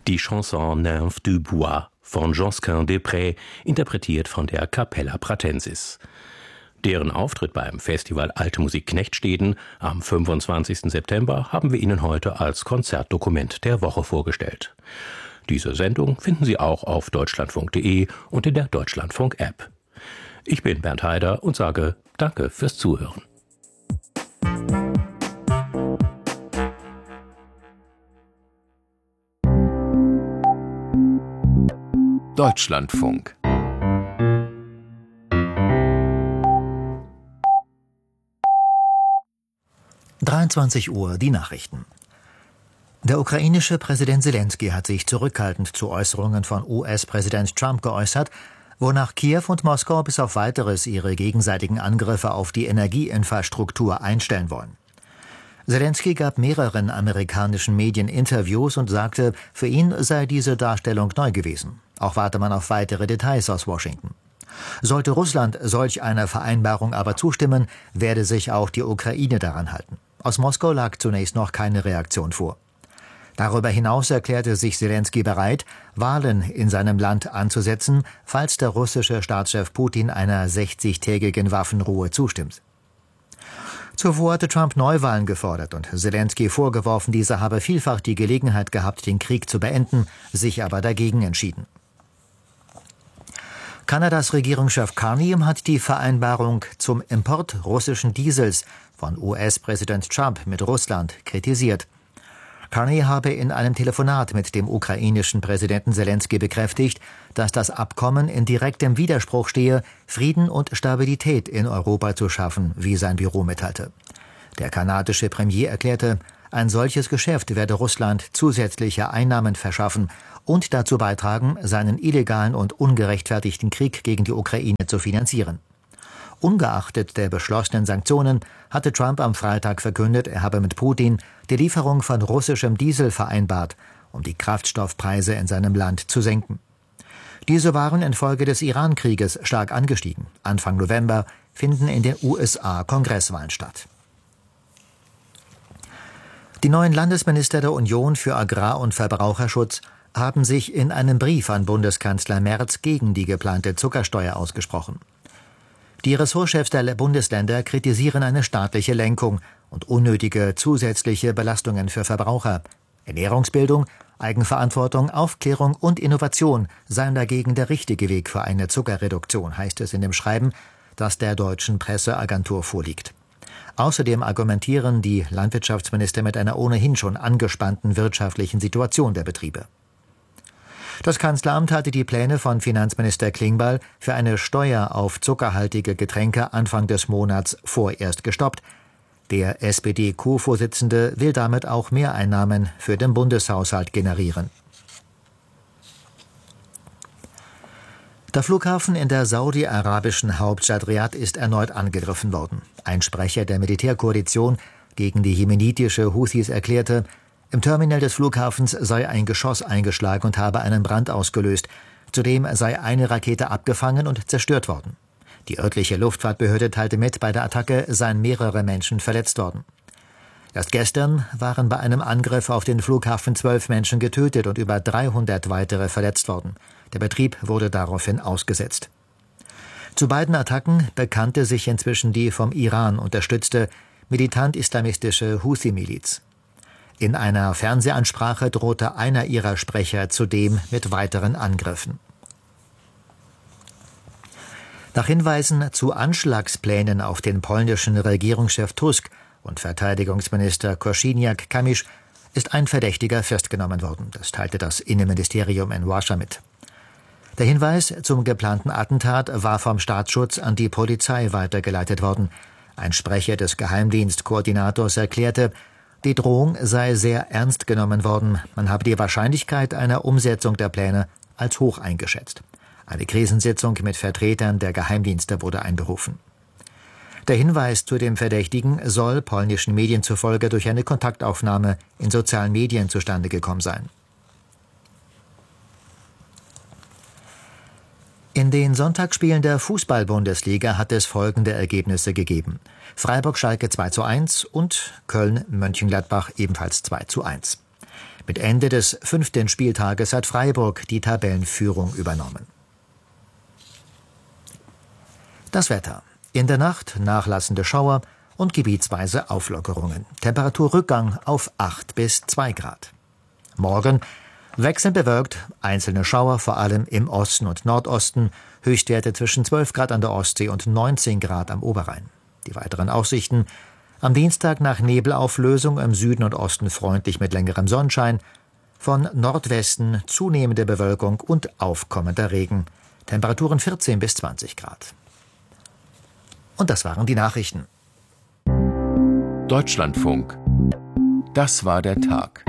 Die Chanson Nymphe du Bois von Josquin des Près, interpretiert von der Capella Pratensis. Deren Auftritt beim Festival Alte Musik Knechtsteden am 25. September haben wir Ihnen heute als Konzertdokument der Woche vorgestellt. Diese Sendung finden Sie auch auf deutschlandfunk.de und in der Deutschlandfunk-App. Ich bin Bernd Haider und sage Danke fürs Zuhören. Deutschlandfunk. Uhr, die Nachrichten. Der ukrainische Präsident Selenskyj hat sich zurückhaltend zu Äußerungen von US-Präsident Trump geäußert, wonach Kiew und Moskau bis auf Weiteres ihre gegenseitigen Angriffe auf die Energieinfrastruktur einstellen wollen. Selenskyj gab mehreren amerikanischen Medien Interviews und sagte, für ihn sei diese Darstellung neu gewesen. Auch warte man auf weitere Details aus Washington. Sollte Russland solch einer Vereinbarung aber zustimmen, werde sich auch die Ukraine daran halten. Aus Moskau lag zunächst noch keine Reaktion vor. Darüber hinaus erklärte sich Selenskyj bereit, Wahlen in seinem Land anzusetzen, falls der russische Staatschef Putin einer 60-tägigen Waffenruhe zustimmt. Zuvor hatte Trump Neuwahlen gefordert und Selenskyj vorgeworfen, dieser habe vielfach die Gelegenheit gehabt, den Krieg zu beenden, sich aber dagegen entschieden. Kanadas Regierungschef Carney hat die Vereinbarung zum Import russischen Diesels von US-Präsident Trump mit Russland kritisiert. Carney habe in einem Telefonat mit dem ukrainischen Präsidenten Selenskyj bekräftigt, dass das Abkommen in direktem Widerspruch stehe, Frieden und Stabilität in Europa zu schaffen, wie sein Büro mitteilte. Der kanadische Premier erklärte, ein solches Geschäft werde Russland zusätzliche Einnahmen verschaffen und dazu beitragen, seinen illegalen und ungerechtfertigten Krieg gegen die Ukraine zu finanzieren. Ungeachtet der beschlossenen Sanktionen hatte Trump am Freitag verkündet, er habe mit Putin die Lieferung von russischem Diesel vereinbart, um die Kraftstoffpreise in seinem Land zu senken. Diese waren infolge des Iran-Krieges stark angestiegen. Anfang November finden in den USA Kongresswahlen statt. Die neuen Landesminister der Union für Agrar- und Verbraucherschutz haben sich in einem Brief an Bundeskanzler Merz gegen die geplante Zuckersteuer ausgesprochen. Die Ressortchefs der Bundesländer kritisieren eine staatliche Lenkung und unnötige zusätzliche Belastungen für Verbraucher. Ernährungsbildung, Eigenverantwortung, Aufklärung und Innovation seien dagegen der richtige Weg für eine Zuckerreduktion, heißt es in dem Schreiben, das der deutschen Presseagentur vorliegt. Außerdem argumentieren die Landwirtschaftsminister mit einer ohnehin schon angespannten wirtschaftlichen Situation der Betriebe. Das Kanzleramt hatte die Pläne von Finanzminister Klingbeil für eine Steuer auf zuckerhaltige Getränke Anfang des Monats vorerst gestoppt. Der SPD-Co-Vorsitzende will damit auch Mehreinnahmen für den Bundeshaushalt generieren. Der Flughafen in der saudi-arabischen Hauptstadt Riad ist erneut angegriffen worden. Ein Sprecher der Militärkoalition gegen die jemenitische Houthis erklärte, im Terminal des Flughafens sei ein Geschoss eingeschlagen und habe einen Brand ausgelöst. Zudem sei eine Rakete abgefangen und zerstört worden. Die örtliche Luftfahrtbehörde teilte mit, bei der Attacke seien mehrere Menschen verletzt worden. Erst gestern waren bei einem Angriff auf den Flughafen 12 Menschen getötet und über 300 weitere verletzt worden. Der Betrieb wurde daraufhin ausgesetzt. Zu beiden Attacken bekannte sich inzwischen die vom Iran unterstützte militant-islamistische Houthi-Miliz. In einer Fernsehansprache drohte einer ihrer Sprecher zudem mit weiteren Angriffen. Nach Hinweisen zu Anschlagsplänen auf den polnischen Regierungschef Tusk und Verteidigungsminister Kosiniak-Kamysz ist ein Verdächtiger festgenommen worden. Das teilte das Innenministerium in Warschau mit. Der Hinweis zum geplanten Attentat war vom Staatsschutz an die Polizei weitergeleitet worden. Ein Sprecher des Geheimdienstkoordinators erklärte, die Drohung sei sehr ernst genommen worden. Man habe die Wahrscheinlichkeit einer Umsetzung der Pläne als hoch eingeschätzt. Eine Krisensitzung mit Vertretern der Geheimdienste wurde einberufen. Der Hinweis zu dem Verdächtigen soll polnischen Medien zufolge durch eine Kontaktaufnahme in sozialen Medien zustande gekommen sein. In den Sonntagsspielen der Fußball-Bundesliga hat es folgende Ergebnisse gegeben. Freiburg-Schalke 2:1 und Köln-Mönchengladbach ebenfalls 2:1. Mit Ende des 5. Spieltages hat Freiburg die Tabellenführung übernommen. Das Wetter. In der Nacht nachlassende Schauer und gebietsweise Auflockerungen. Temperaturrückgang auf 8 bis 2 Grad. Morgen wechselnd bewölkt, einzelne Schauer, vor allem im Osten und Nordosten, Höchstwerte zwischen 12 Grad an der Ostsee und 19 Grad am Oberrhein. Die weiteren Aussichten: am Dienstag nach Nebelauflösung im Süden und Osten freundlich mit längerem Sonnenschein, von Nordwesten zunehmende Bewölkung und aufkommender Regen. Temperaturen 14 bis 20 Grad. Und das waren die Nachrichten. Deutschlandfunk. Das war der Tag.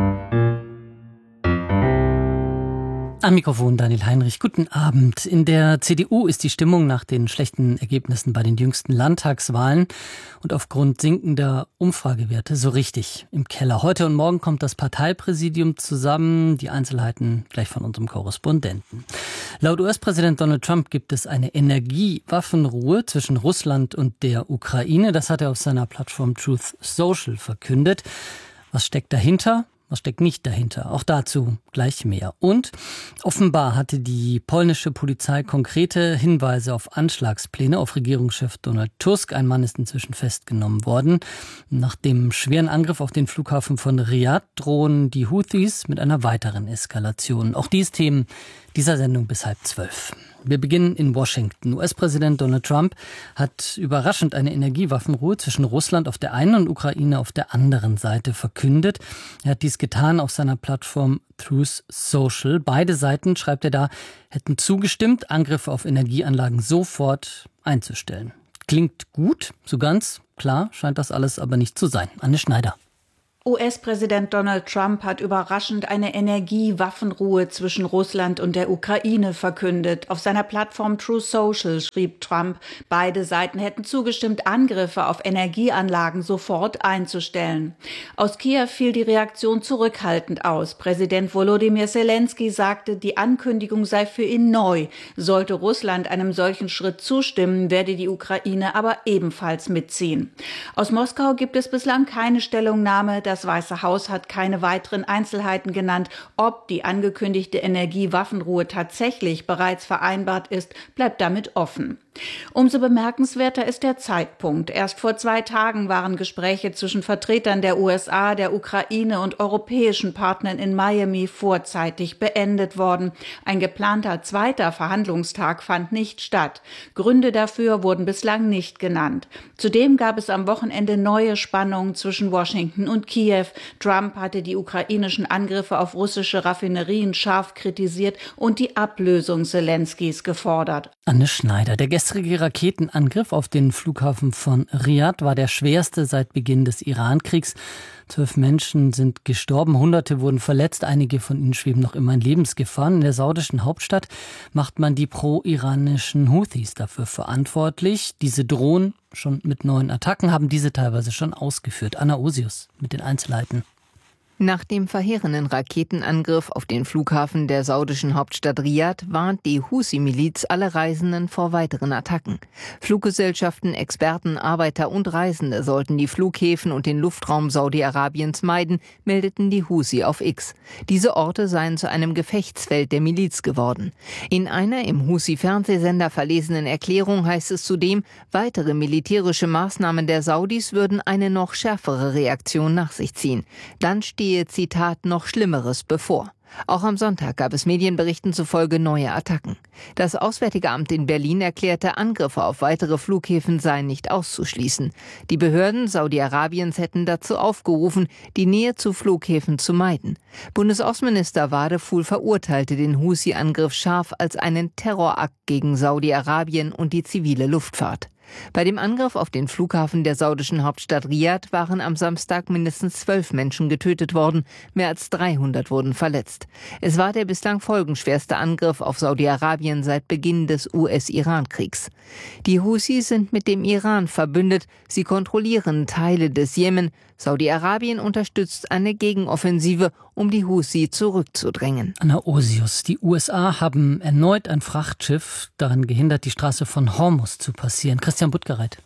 Am Mikrofon Daniel Heinrich. Guten Abend. In der CDU ist die Stimmung nach den schlechten Ergebnissen bei den jüngsten Landtagswahlen und aufgrund sinkender Umfragewerte so richtig im Keller. Heute und morgen kommt das Parteipräsidium zusammen. Die Einzelheiten gleich von unserem Korrespondenten. Laut US-Präsident Donald Trump gibt es eine Energiewaffenruhe zwischen Russland und der Ukraine. Das hat er auf seiner Plattform Truth Social verkündet. Was steckt dahinter? Was steckt nicht dahinter? Auch dazu gleich mehr. Und offenbar hatte die polnische Polizei konkrete Hinweise auf Anschlagspläne auf Regierungschef Donald Tusk. Ein Mann ist inzwischen festgenommen worden. Nach dem schweren Angriff auf den Flughafen von Riyadh drohen die Houthis mit einer weiteren Eskalation. Auch dies Themen dieser Sendung bis 11:30. Wir beginnen in Washington. US-Präsident Donald Trump hat überraschend eine Energiewaffenruhe zwischen Russland auf der einen und Ukraine auf der anderen Seite verkündet. Er hat dies getan auf seiner Plattform Truth Social. Beide Seiten, schreibt er da, hätten zugestimmt, Angriffe auf Energieanlagen sofort einzustellen. Klingt gut, so ganz klar scheint das alles aber nicht zu sein. Anne Schneider. US-Präsident Donald Trump hat überraschend eine Energiewaffenruhe zwischen Russland und der Ukraine verkündet. Auf seiner Plattform Truth Social schrieb Trump, beide Seiten hätten zugestimmt, Angriffe auf Energieanlagen sofort einzustellen. Aus Kiew fiel die Reaktion zurückhaltend aus. Präsident Volodymyr Zelensky sagte, die Ankündigung sei für ihn neu. Sollte Russland einem solchen Schritt zustimmen, werde die Ukraine aber ebenfalls mitziehen. Aus Moskau gibt es bislang keine Stellungnahme. Das Weiße Haus hat keine weiteren Einzelheiten genannt. Ob die angekündigte Energiewaffenruhe tatsächlich bereits vereinbart ist, bleibt damit offen. Umso bemerkenswerter ist der Zeitpunkt. Erst vor 2 Tagen waren Gespräche zwischen Vertretern der USA, der Ukraine und europäischen Partnern in Miami vorzeitig beendet worden. Ein geplanter 2. Verhandlungstag fand nicht statt. Gründe dafür wurden bislang nicht genannt. Zudem gab es am Wochenende neue Spannungen zwischen Washington und Kiew. Trump hatte die ukrainischen Angriffe auf russische Raffinerien scharf kritisiert und die Ablösung Zelenskys gefordert. Anne Schneider. Der gestrige Raketenangriff auf den Flughafen von Riyadh war der schwerste seit Beginn des Iran-Kriegs. 12 Menschen sind gestorben, Hunderte wurden verletzt, einige von ihnen schweben noch immer in Lebensgefahr. In der saudischen Hauptstadt macht man die pro-iranischen Houthis dafür verantwortlich. Diese drohen schon mit neuen Attacken, haben diese teilweise schon ausgeführt. Anna Osius mit den Einzelheiten. Nach dem verheerenden Raketenangriff auf den Flughafen der saudischen Hauptstadt Riyadh warnt die Husi-Miliz alle Reisenden vor weiteren Attacken. Fluggesellschaften, Experten, Arbeiter und Reisende sollten die Flughäfen und den Luftraum Saudi-Arabiens meiden, meldeten die Husi auf X. Diese Orte seien zu einem Gefechtsfeld der Miliz geworden. In einer im Husi-Fernsehsender verlesenen Erklärung heißt es zudem, weitere militärische Maßnahmen der Saudis würden eine noch schärfere Reaktion nach sich ziehen. Dann stehe, Zitat, noch Schlimmeres bevor. Auch am Sonntag gab es Medienberichten zufolge neue Attacken. Das Auswärtige Amt in Berlin erklärte, Angriffe auf weitere Flughäfen seien nicht auszuschließen. Die Behörden Saudi-Arabiens hätten dazu aufgerufen, die Nähe zu Flughäfen zu meiden. Bundesaußenminister Wadefuhl verurteilte den Husi-Angriff scharf als einen Terrorakt gegen Saudi-Arabien und die zivile Luftfahrt. Bei dem Angriff auf den Flughafen der saudischen Hauptstadt Riyadh waren am Samstag mindestens 12 Menschen getötet worden, mehr als 300 wurden verletzt. Es war der bislang folgenschwerste Angriff auf Saudi-Arabien seit Beginn des US-Iran-Kriegs. Die Husis sind mit dem Iran verbündet, sie kontrollieren Teile des Jemen. Saudi-Arabien unterstützt eine Gegenoffensive, um die Husi zurückzudrängen. Anna Osius. Die USA haben erneut ein Frachtschiff daran gehindert, die Straße von Hormuz zu passieren. Christian Buttgereit.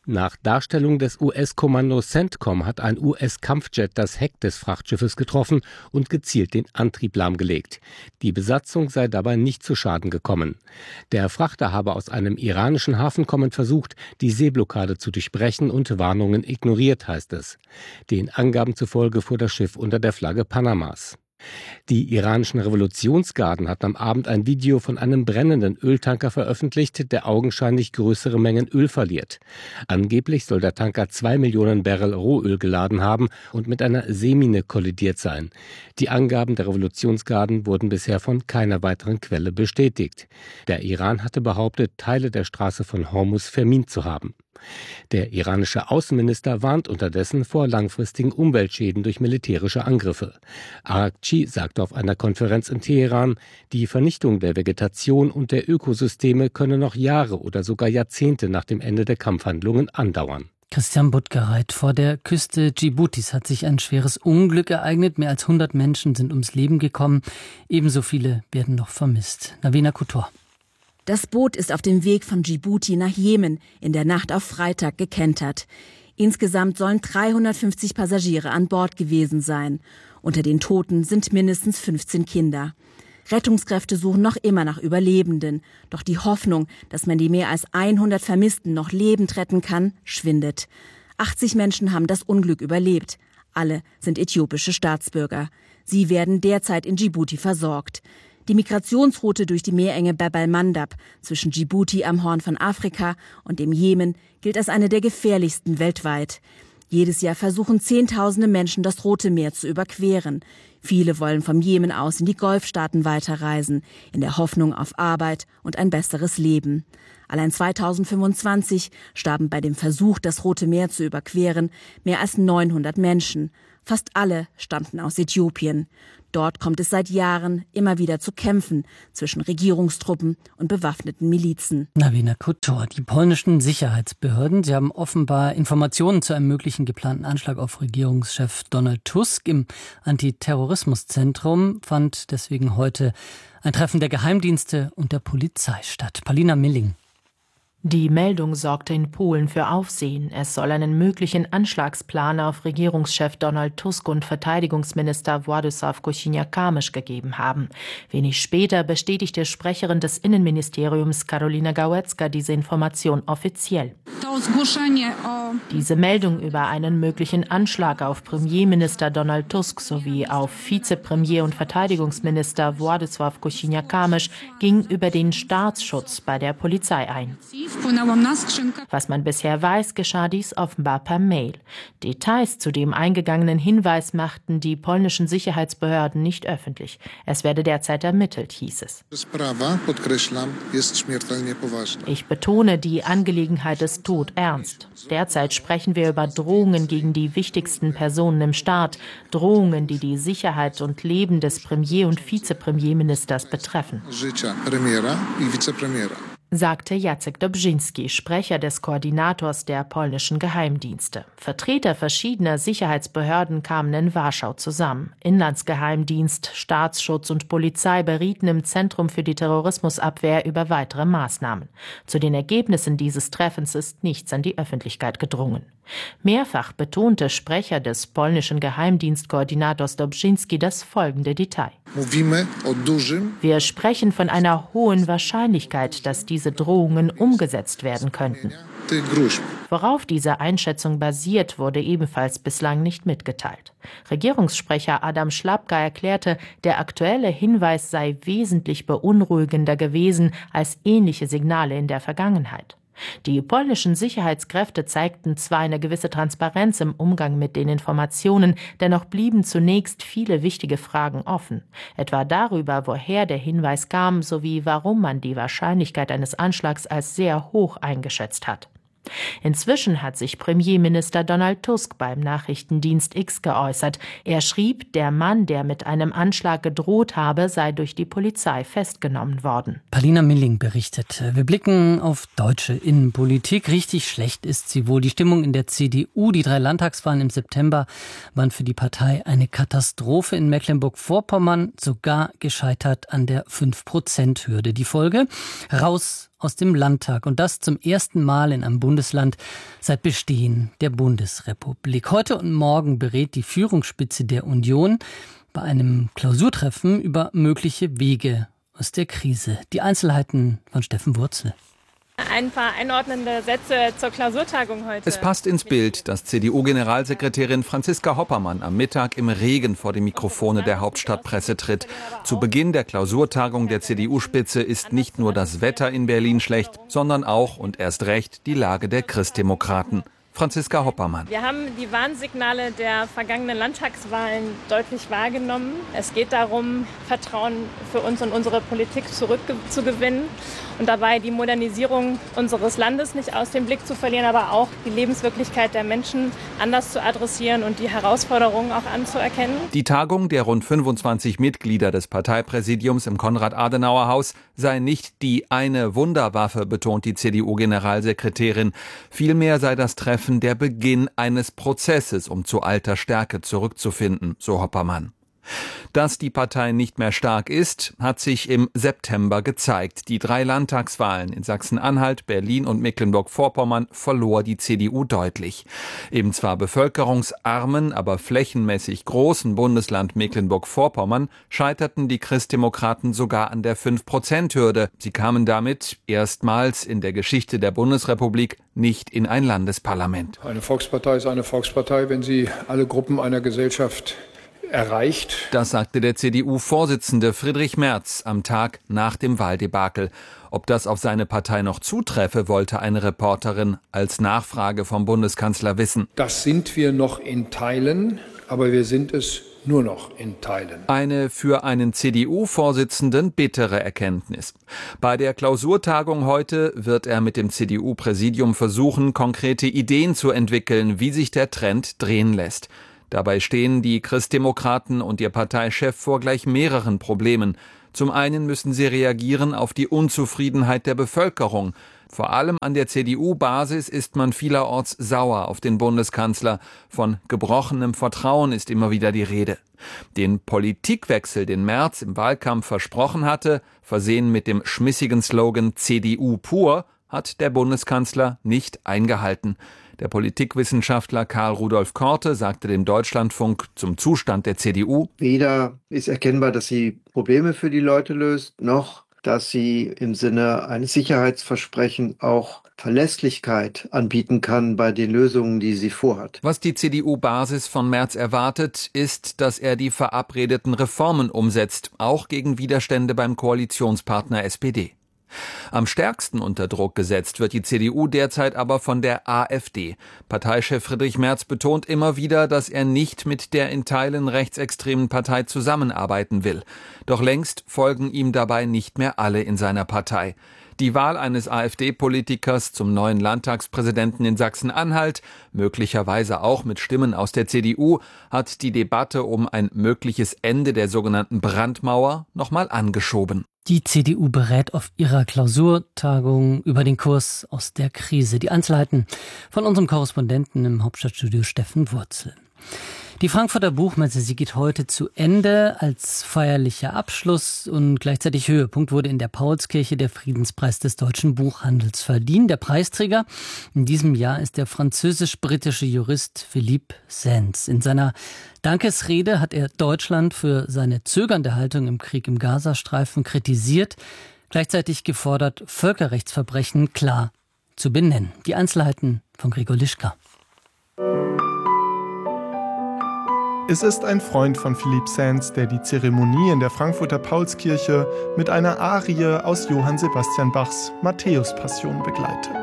Nach Darstellung des US-Kommandos CENTCOM hat ein US-Kampfjet das Heck des Frachtschiffes getroffen und gezielt den Antrieb lahmgelegt. Die Besatzung sei dabei nicht zu Schaden gekommen. Der Frachter habe aus einem iranischen Hafen kommend versucht, die Seeblockade zu durchbrechen und Warnungen ignoriert, heißt es. Den Angaben zufolge fuhr das Schiff unter der Flagge Panamas. Die iranischen Revolutionsgarden hatten am Abend ein Video von einem brennenden Öltanker veröffentlicht, der augenscheinlich größere Mengen Öl verliert. Angeblich soll der Tanker 2 Millionen Barrel Rohöl geladen haben und mit einer Seemine kollidiert sein. Die Angaben der Revolutionsgarden wurden bisher von keiner weiteren Quelle bestätigt. Der Iran hatte behauptet, Teile der Straße von Hormuz vermint zu haben. Der iranische Außenminister warnt unterdessen vor langfristigen Umweltschäden durch militärische Angriffe. Araghchi sagte auf einer Konferenz in Teheran, die Vernichtung der Vegetation und der Ökosysteme könne noch Jahre oder sogar Jahrzehnte nach dem Ende der Kampfhandlungen andauern. Christian Buttgereit. Vor der Küste Dschiboutis hat sich ein schweres Unglück ereignet. Mehr als 100 Menschen sind ums Leben gekommen. Ebenso viele werden noch vermisst. Navina Kutor. Das Boot ist auf dem Weg von Djibouti nach Jemen in der Nacht auf Freitag gekentert. Insgesamt sollen 350 Passagiere an Bord gewesen sein. Unter den Toten sind mindestens 15 Kinder. Rettungskräfte suchen noch immer nach Überlebenden. Doch die Hoffnung, dass man die mehr als 100 Vermissten noch lebend retten kann, schwindet. 80 Menschen haben das Unglück überlebt. Alle sind äthiopische Staatsbürger. Sie werden derzeit in Djibouti versorgt. Die Migrationsroute durch die Meerenge Bab el-Mandab zwischen Djibouti am Horn von Afrika und dem Jemen gilt als eine der gefährlichsten weltweit. Jedes Jahr versuchen Zehntausende Menschen, das Rote Meer zu überqueren. Viele wollen vom Jemen aus in die Golfstaaten weiterreisen, in der Hoffnung auf Arbeit und ein besseres Leben. Allein 2025 starben bei dem Versuch, das Rote Meer zu überqueren, mehr als 900 Menschen. Fast alle stammten aus Äthiopien. Dort kommt es seit Jahren immer wieder zu Kämpfen zwischen Regierungstruppen und bewaffneten Milizen. Navina Kutor. Die polnischen Sicherheitsbehörden, sie haben offenbar Informationen zu einem möglichen geplanten Anschlag auf Regierungschef Donald Tusk. Im Antiterrorismuszentrum fand deswegen heute ein Treffen der Geheimdienste und der Polizei statt. Palina Milling. Die Meldung sorgte in Polen für Aufsehen. Es soll einen möglichen Anschlagsplan auf Regierungschef Donald Tusk und Verteidigungsminister Władysław Kosiniak-Kamysz gegeben haben. Wenig später bestätigte Sprecherin des Innenministeriums Karolina Gałęzka diese Information offiziell. Diese Meldung über einen möglichen Anschlag auf Premierminister Donald Tusk sowie auf Vizepremier und Verteidigungsminister Władysław Kosiniak-Kamysz ging über den Staatsschutz bei der Polizei ein. Was man bisher weiß, geschah dies offenbar per Mail. Details zu dem eingegangenen Hinweis machten die polnischen Sicherheitsbehörden nicht öffentlich. Es werde derzeit ermittelt, hieß es. Ich betone, die Angelegenheit ist todernst. Derzeit sprechen wir über Drohungen gegen die wichtigsten Personen im Staat, Drohungen, die die Sicherheit und Leben des Premier- und Vizepremierministers betreffen, sagte Jacek Dobrzyński, Sprecher des Koordinators der polnischen Geheimdienste. Vertreter verschiedener Sicherheitsbehörden kamen in Warschau zusammen. Inlandsgeheimdienst, Staatsschutz und Polizei berieten im Zentrum für die Terrorismusabwehr über weitere Maßnahmen. Zu den Ergebnissen dieses Treffens ist nichts an die Öffentlichkeit gedrungen. Mehrfach betonte Sprecher des polnischen Geheimdienstkoordinators Dobrzyński das folgende Detail. Wir sprechen von einer hohen Wahrscheinlichkeit, dass diese Drohungen umgesetzt werden könnten. Worauf diese Einschätzung basiert, wurde ebenfalls bislang nicht mitgeteilt. Regierungssprecher Adam Szłapka erklärte, der aktuelle Hinweis sei wesentlich beunruhigender gewesen als ähnliche Signale in der Vergangenheit. Die polnischen Sicherheitskräfte zeigten zwar eine gewisse Transparenz im Umgang mit den Informationen, dennoch blieben zunächst viele wichtige Fragen offen. Etwa darüber, woher der Hinweis kam, sowie warum man die Wahrscheinlichkeit eines Anschlags als sehr hoch eingeschätzt hat. Inzwischen hat sich Premierminister Donald Tusk beim Nachrichtendienst X geäußert. Er schrieb, der Mann, der mit einem Anschlag gedroht habe, sei durch die Polizei festgenommen worden. Palina Milling berichtet. Wir blicken auf deutsche Innenpolitik. Richtig schlecht ist sie wohl. Die Stimmung in der CDU, die 3 Landtagswahlen im September waren für die Partei eine Katastrophe. In Mecklenburg-Vorpommern sogar gescheitert an der 5%-Hürde. Die Folge? Raus aus dem Landtag. Und das zum ersten Mal in einem Bundesland seit Bestehen der Bundesrepublik. Heute und morgen berät die Führungsspitze der Union bei einem Klausurtreffen über mögliche Wege aus der Krise. Die Einzelheiten von Steffen Wurzel. Ein paar einordnende Sätze zur Klausurtagung heute. Es passt ins Bild, dass CDU-Generalsekretärin Franziska Hoppermann am Mittag im Regen vor die Mikrofone der Hauptstadtpresse tritt. Zu Beginn der Klausurtagung der CDU-Spitze ist nicht nur das Wetter in Berlin schlecht, sondern auch und erst recht die Lage der Christdemokraten. Franziska Hoppermann. Wir haben die Warnsignale der vergangenen Landtagswahlen deutlich wahrgenommen. Es geht darum, Vertrauen für uns und unsere Politik zurückzugewinnen und dabei die Modernisierung unseres Landes nicht aus dem Blick zu verlieren, aber auch die Lebenswirklichkeit der Menschen anders zu adressieren und die Herausforderungen auch anzuerkennen. Die Tagung der rund 25 Mitglieder des Parteipräsidiums im Konrad-Adenauer-Haus sei nicht die eine Wunderwaffe, betont die CDU-Generalsekretärin. Vielmehr sei das Treffen der Beginn eines Prozesses, um zu alter Stärke zurückzufinden, so Hoppermann. Dass die Partei nicht mehr stark ist, hat sich im September gezeigt. Die 3 Landtagswahlen in Sachsen-Anhalt, Berlin und Mecklenburg-Vorpommern verlor die CDU deutlich. Im zwar bevölkerungsarmen, aber flächenmäßig großen Bundesland Mecklenburg-Vorpommern scheiterten die Christdemokraten sogar an der 5%-Hürde. Sie kamen damit erstmals in der Geschichte der Bundesrepublik nicht in ein Landesparlament. Eine Volkspartei ist eine Volkspartei, wenn sie alle Gruppen einer Gesellschaft erreicht. Das sagte der CDU-Vorsitzende Friedrich Merz am Tag nach dem Wahldebakel. Ob das auf seine Partei noch zutreffe, wollte eine Reporterin als Nachfrage vom Bundeskanzler wissen. Das sind wir noch in Teilen, aber wir sind es nur noch in Teilen. Eine für einen CDU-Vorsitzenden bittere Erkenntnis. Bei der Klausurtagung heute wird er mit dem CDU-Präsidium versuchen, konkrete Ideen zu entwickeln, wie sich der Trend drehen lässt. Dabei stehen die Christdemokraten und ihr Parteichef vor gleich mehreren Problemen. Zum einen müssen sie reagieren auf die Unzufriedenheit der Bevölkerung. Vor allem an der CDU-Basis ist man vielerorts sauer auf den Bundeskanzler. Von gebrochenem Vertrauen ist immer wieder die Rede. Den Politikwechsel, den Merz im Wahlkampf versprochen hatte, versehen mit dem schmissigen Slogan CDU pur, hat der Bundeskanzler nicht eingehalten. Der Politikwissenschaftler Karl Rudolf Korte sagte dem Deutschlandfunk zum Zustand der CDU: Weder ist erkennbar, dass sie Probleme für die Leute löst, noch dass sie im Sinne eines Sicherheitsversprechens auch Verlässlichkeit anbieten kann bei den Lösungen, die sie vorhat. Was die CDU-Basis von Merz erwartet, ist, dass er die verabredeten Reformen umsetzt, auch gegen Widerstände beim Koalitionspartner SPD. Am stärksten unter Druck gesetzt wird die CDU derzeit aber von der AfD. Parteichef Friedrich Merz betont immer wieder, dass er nicht mit der in Teilen rechtsextremen Partei zusammenarbeiten will. Doch längst folgen ihm dabei nicht mehr alle in seiner Partei. Die Wahl eines AfD-Politikers zum neuen Landtagspräsidenten in Sachsen-Anhalt, möglicherweise auch mit Stimmen aus der CDU, hat die Debatte um ein mögliches Ende der sogenannten Brandmauer nochmal angeschoben. Die CDU berät auf ihrer Klausurtagung über den Kurs aus der Krise. Die Einzelheiten von unserem Korrespondenten im Hauptstadtstudio Steffen Wurzel. Die Frankfurter Buchmesse, sie geht heute zu Ende. Als feierlicher Abschluss und gleichzeitig Höhepunkt wurde in der Paulskirche der Friedenspreis des deutschen Buchhandels verliehen. Der Preisträger in diesem Jahr ist der französisch-britische Jurist Philippe Sands. In seiner Dankesrede hat er Deutschland für seine zögernde Haltung im Krieg im Gazastreifen kritisiert, gleichzeitig gefordert, Völkerrechtsverbrechen klar zu benennen. Die Einzelheiten von Gregor Lischka. Es ist ein Freund von Philippe Sands, der die Zeremonie in der Frankfurter Paulskirche mit einer Arie aus Johann Sebastian Bachs Matthäus-Passion begleitet.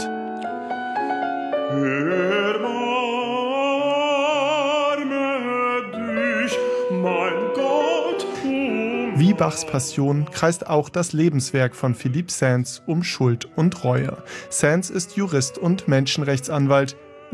Wie Bachs Passion kreist auch das Lebenswerk von Philippe Sands um Schuld und Reue. Sands ist Jurist und Menschenrechtsanwalt und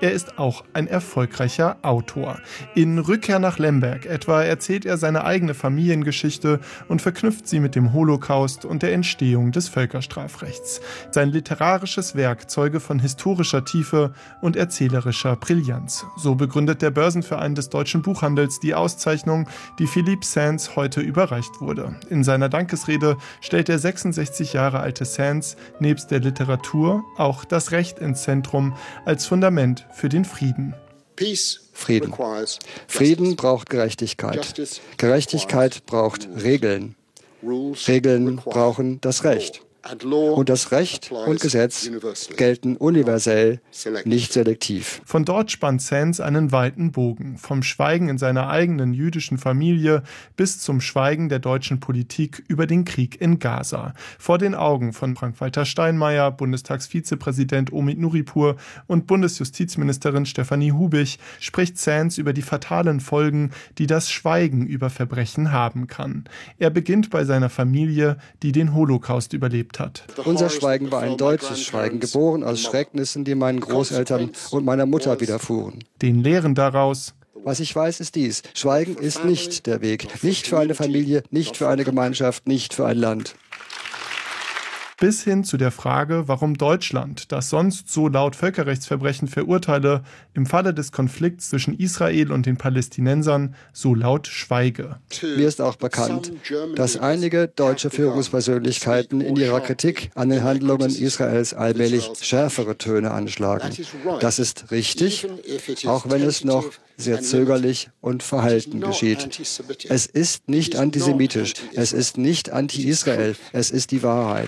Er ist auch ein erfolgreicher Autor. In Rückkehr nach Lemberg etwa erzählt er seine eigene Familiengeschichte und verknüpft sie mit dem Holocaust und der Entstehung des Völkerstrafrechts. Sein literarisches Werk zeuge von historischer Tiefe und erzählerischer Brillanz. So begründet der Börsenverein des deutschen Buchhandels die Auszeichnung, die Philippe Sands heute überreicht wurde. In seiner Dankesrede stellt der 66 Jahre alte Sands nebst der Literatur auch das Recht ins Zentrum als Fundament für den Frieden. Frieden. Frieden braucht Gerechtigkeit. Gerechtigkeit braucht Regeln. Regeln brauchen das Recht. Und das Recht und Gesetz gelten universell, nicht selektiv. Von dort spannt Sands einen weiten Bogen, vom Schweigen in seiner eigenen jüdischen Familie bis zum Schweigen der deutschen Politik über den Krieg in Gaza. Vor den Augen von Frank-Walter Steinmeier, Bundestagsvizepräsident Omid Nuripur und Bundesjustizministerin Stefanie Hubich spricht Sands über die fatalen Folgen, die das Schweigen über Verbrechen haben kann. Er beginnt bei seiner Familie, die den Holocaust überlebt hat. Unser Schweigen war ein deutsches Schweigen, geboren aus Schrecknissen, die meinen Großeltern und meiner Mutter widerfuhren. Den Lehren daraus: Was ich weiß, ist dies: Schweigen ist nicht der Weg. Nicht für eine Familie, nicht für eine Gemeinschaft, nicht für ein Land. Bis hin zu der Frage, warum Deutschland, das sonst so laut Völkerrechtsverbrechen verurteile, im Falle des Konflikts zwischen Israel und den Palästinensern so laut schweige. Mir ist auch bekannt, dass einige deutsche Führungspersönlichkeiten in ihrer Kritik an den Handlungen Israels allmählich schärfere Töne anschlagen. Das ist richtig, auch wenn es noch sehr zögerlich und verhalten geschieht. Es ist nicht antisemitisch, es ist nicht anti-Israel, es ist die Wahrheit.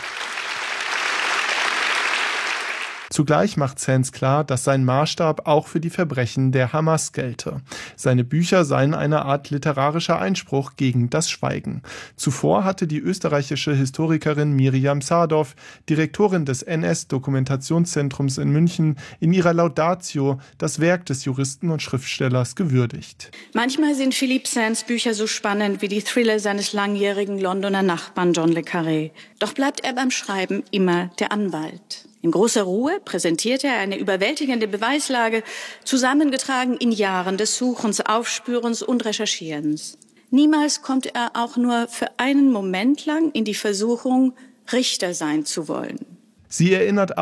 Zugleich macht Sands klar, dass sein Maßstab auch für die Verbrechen der Hamas gelte. Seine Bücher seien eine Art literarischer Einspruch gegen das Schweigen. Zuvor hatte die österreichische Historikerin Miriam Sadow, Direktorin des NS-Dokumentationszentrums in München, in ihrer Laudatio das Werk des Juristen und Schriftstellers gewürdigt. Manchmal sind Philippe Sands Bücher so spannend wie die Thriller seines langjährigen Londoner Nachbarn John le Carré. Doch bleibt er beim Schreiben immer der Anwalt. In großer Ruhe präsentiert er eine überwältigende Beweislage, zusammengetragen in Jahren des Suchens, Aufspürens und Recherchierens. Niemals kommt er auch nur für einen Moment lang in die Versuchung, Richter sein zu wollen. Sie erinnert